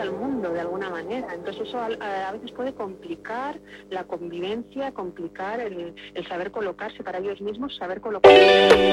al mundo de alguna manera. Entonces eso a veces puede complicar la convivencia, complicar el saber colocarse para ellos mismos, saber colocarse.